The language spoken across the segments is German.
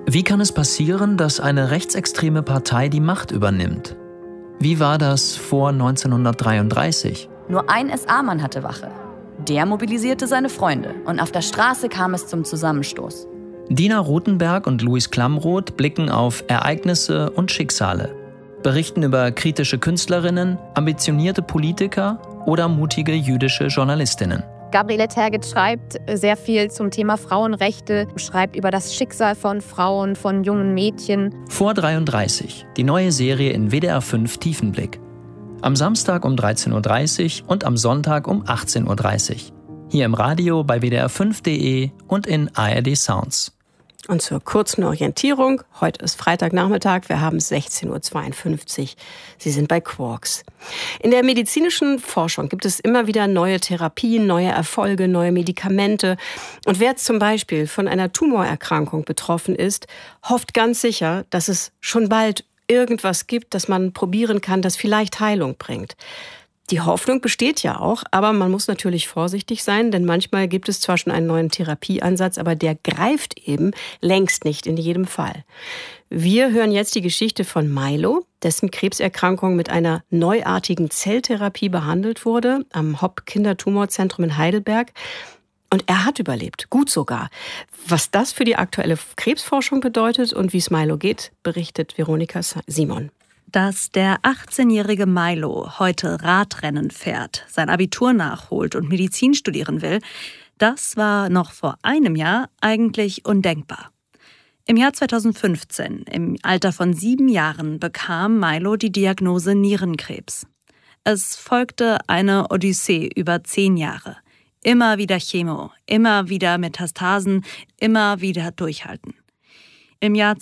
Wie kann es passieren, dass eine rechtsextreme Partei die Macht übernimmt? Wie war das vor 1933? Nur ein SA-Mann hatte Wache. Der mobilisierte seine Freunde und auf der Straße kam es zum Zusammenstoß. Dina Rothenberg und Luis Klamroth blicken auf Ereignisse und Schicksale, berichten über kritische Künstlerinnen, ambitionierte Politiker oder mutige jüdische Journalistinnen. Gabriele Tergit schreibt sehr viel zum Thema Frauenrechte, schreibt über das Schicksal von Frauen, von jungen Mädchen. Vor 33, die neue Serie in WDR 5 Tiefenblick. Am Samstag um 13.30 Uhr und am Sonntag um 18.30 Uhr. Hier im Radio bei wdr5.de und in ARD Sounds. Und zur kurzen Orientierung, heute ist Freitagnachmittag, wir haben 16.52 Uhr. Sie sind bei Quarks. In der medizinischen Forschung gibt es immer wieder neue Therapien, neue Erfolge, neue Medikamente. Und wer zum Beispiel von einer Tumorerkrankung betroffen ist, hofft ganz sicher, dass es schon bald irgendwas gibt, das man probieren kann, das vielleicht Heilung bringt. Die Hoffnung besteht ja auch, aber man muss natürlich vorsichtig sein, denn manchmal gibt es zwar schon einen neuen Therapieansatz, aber der greift eben längst nicht in jedem Fall. Wir hören jetzt die Geschichte von Milo, dessen Krebserkrankung mit einer neuartigen Zelltherapie behandelt wurde am Hopp-Kindertumorzentrum in Heidelberg. Und er hat überlebt, gut sogar. Was das für die aktuelle Krebsforschung bedeutet und wie es Milo geht, berichtet Veronika Simon. Dass der 18-jährige Milo heute Radrennen fährt, sein Abitur nachholt und Medizin studieren will, das war noch vor einem Jahr eigentlich undenkbar. Im Jahr 2015, im Alter von 7 Jahren, bekam Milo die Diagnose Nierenkrebs. Es folgte eine Odyssee über 10 Jahre. Immer wieder Chemo, immer wieder Metastasen, immer wieder durchhalten. Im Jahr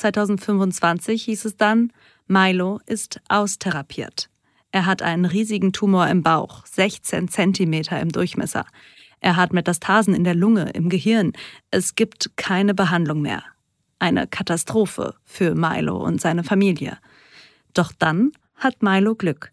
2025 hieß es dann, Milo ist austherapiert. Er hat einen riesigen Tumor im Bauch, 16 Zentimeter im Durchmesser. Er hat Metastasen in der Lunge, im Gehirn. Es gibt keine Behandlung mehr. Eine Katastrophe für Milo und seine Familie. Doch dann hat Milo Glück.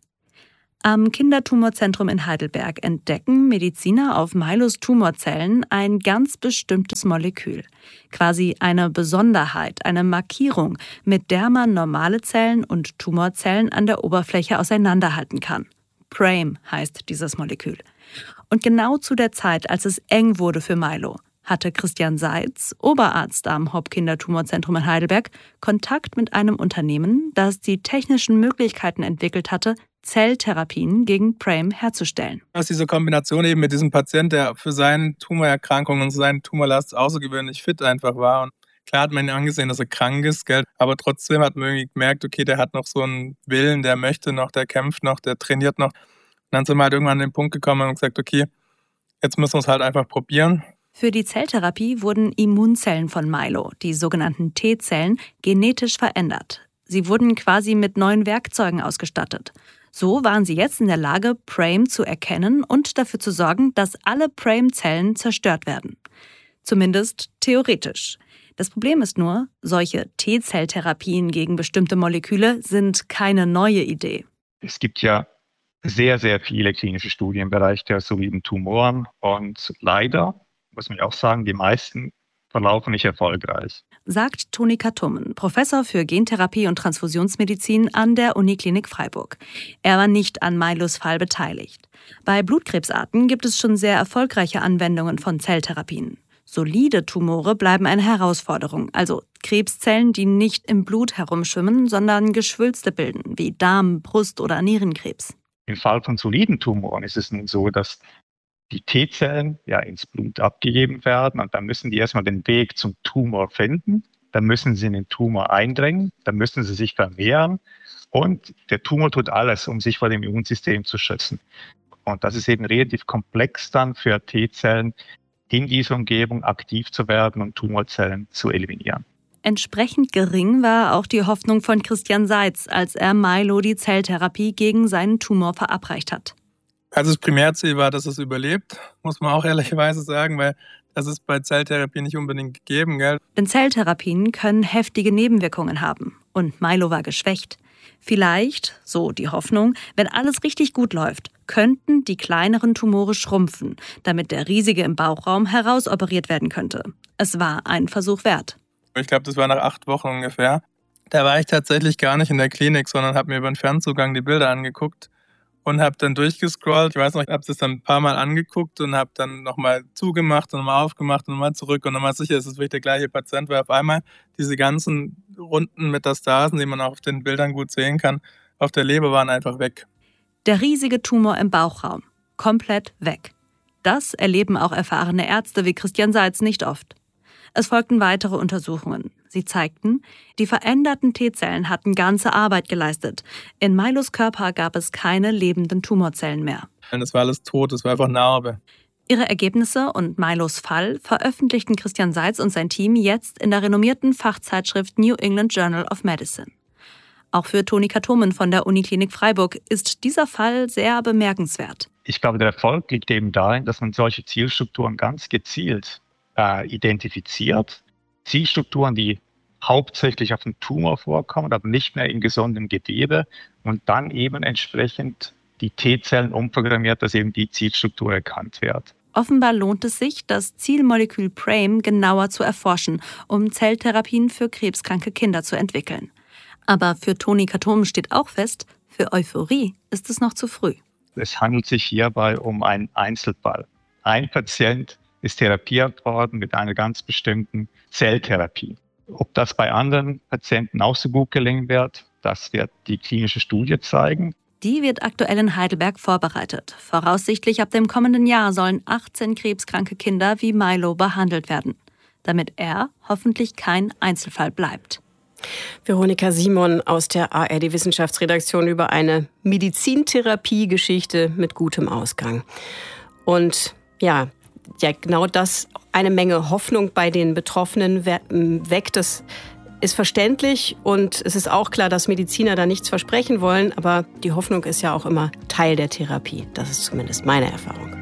Am Kindertumorzentrum in Heidelberg entdecken Mediziner auf Milos Tumorzellen ein ganz bestimmtes Molekül. Quasi eine Besonderheit, eine Markierung, mit der man normale Zellen und Tumorzellen an der Oberfläche auseinanderhalten kann. PRAME heißt dieses Molekül. Und genau zu der Zeit, als es eng wurde für Milo, hatte Christian Seitz, Oberarzt am Hopp-Kindertumorzentrum in Heidelberg, Kontakt mit einem Unternehmen, das die technischen Möglichkeiten entwickelt hatte, Zelltherapien gegen PRAME herzustellen. Aus dieser Kombination eben mit diesem Patienten, der für seine Tumorerkrankung und seine Tumorlast außergewöhnlich fit einfach war. Und klar hat man ihn angesehen, dass er krank ist, gell? Aber trotzdem hat man irgendwie gemerkt, okay, der hat noch so einen Willen, der möchte noch, der kämpft noch, der trainiert noch. Und dann sind wir halt irgendwann an den Punkt gekommen und gesagt, okay, jetzt müssen wir es halt einfach probieren. Für die Zelltherapie wurden Immunzellen von Milo, die sogenannten T-Zellen, genetisch verändert. Sie wurden quasi mit neuen Werkzeugen ausgestattet. So waren sie jetzt in der Lage, PRAME zu erkennen und dafür zu sorgen, dass alle PRAME-Zellen zerstört werden. Zumindest theoretisch. Das Problem ist nur, solche T-Zelltherapien gegen bestimmte Moleküle sind keine neue Idee. Es gibt ja sehr, sehr viele klinische Studien im Bereich der soliden Tumoren und leider, muss man auch sagen, die meisten verlaufen nicht erfolgreich. Sagt Toni Katummen, Professor für Gentherapie und Transfusionsmedizin an der Uniklinik Freiburg. Er war nicht an Milos Fall beteiligt. Bei Blutkrebsarten gibt es schon sehr erfolgreiche Anwendungen von Zelltherapien. Solide Tumore bleiben eine Herausforderung, also Krebszellen, die nicht im Blut herumschwimmen, sondern Geschwülste bilden, wie Darm-, Brust- oder Nierenkrebs. Im Fall von soliden Tumoren ist es nun so, dass die T-Zellen ja ins Blut abgegeben werden und dann müssen die erstmal den Weg zum Tumor finden, dann müssen sie in den Tumor eindringen, dann müssen sie sich vermehren und der Tumor tut alles, um sich vor dem Immunsystem zu schützen. Und das ist eben relativ komplex dann für T-Zellen, in dieser Umgebung aktiv zu werden und Tumorzellen zu eliminieren. Entsprechend gering war auch die Hoffnung von Christian Seitz, als er Milo die Zelltherapie gegen seinen Tumor verabreicht hat. Also das Primärziel war, dass es überlebt, muss man auch ehrlicherweise sagen, weil das ist bei Zelltherapie nicht unbedingt gegeben, gell? Denn Zelltherapien können heftige Nebenwirkungen haben. Und Milo war geschwächt. Vielleicht, so die Hoffnung, wenn alles richtig gut läuft, könnten die kleineren Tumore schrumpfen, damit der riesige im Bauchraum herausoperiert werden könnte. Es war ein Versuch wert. Ich glaube, das war nach 8 Wochen ungefähr. Da war ich tatsächlich gar nicht in der Klinik, sondern habe mir über den Fernzugang die Bilder angeguckt und habe dann durchgescrollt. Ich weiß noch, ich habe das dann ein paar Mal angeguckt und habe dann nochmal zugemacht und nochmal aufgemacht und nochmal zurück und nochmal sicher, dass es wirklich der gleiche Patient war. Auf einmal diese ganzen runden Metastasen, die man auch auf den Bildern gut sehen kann, auf der Leber waren einfach weg. Der riesige Tumor im Bauchraum, komplett weg. Das erleben auch erfahrene Ärzte wie Christian Seitz nicht oft. Es folgten weitere Untersuchungen. Sie zeigten, die veränderten T-Zellen hatten ganze Arbeit geleistet. In Milos Körper gab es keine lebenden Tumorzellen mehr. Das war alles tot, das war einfach Narbe. Ihre Ergebnisse und Milos Fall veröffentlichten Christian Seitz und sein Team jetzt in der renommierten Fachzeitschrift New England Journal of Medicine. Auch für Tonika Thomen von der Uniklinik Freiburg ist dieser Fall sehr bemerkenswert. Ich glaube, der Erfolg liegt eben darin, dass man solche Zielstrukturen ganz gezielt identifiziert. Zielstrukturen, die hauptsächlich auf dem Tumor vorkommen, aber nicht mehr in gesundem Gewebe und dann eben entsprechend die T-Zellen umprogrammiert, dass eben die Zielstruktur erkannt wird. Offenbar lohnt es sich, das Zielmolekül PRAME genauer zu erforschen, um Zelltherapien für krebskranke Kinder zu entwickeln. Aber für Tonika Thomen steht auch fest, für Euphorie ist es noch zu früh. Es handelt sich hierbei um einen Einzelfall. Ein Patient ist therapiert worden mit einer ganz bestimmten Zelltherapie. Ob das bei anderen Patienten auch so gut gelingen wird, das wird die klinische Studie zeigen. Die wird aktuell in Heidelberg vorbereitet. Voraussichtlich ab dem kommenden Jahr sollen 18 krebskranke Kinder wie Milo behandelt werden, damit er hoffentlich kein Einzelfall bleibt. Veronika Simon aus der ARD-Wissenschaftsredaktion über eine Medizintherapie-Geschichte mit gutem Ausgang. Und ja, genau das, eine Menge Hoffnung bei den Betroffenen weckt. Das ist verständlich und es ist auch klar, dass Mediziner da nichts versprechen wollen. Aber die Hoffnung ist ja auch immer Teil der Therapie. Das ist zumindest meine Erfahrung.